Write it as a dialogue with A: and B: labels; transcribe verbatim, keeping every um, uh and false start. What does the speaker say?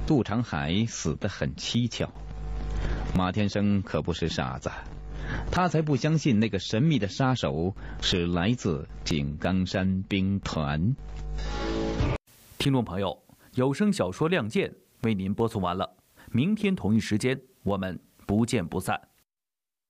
A: 杜长海死得很蹊跷。马天生可不是傻子，他才不相信那个神秘的杀手是来自井冈山兵团。
B: 听众朋友，有声小说《亮剑》为您播送完了，明天同一时间我们不见不散。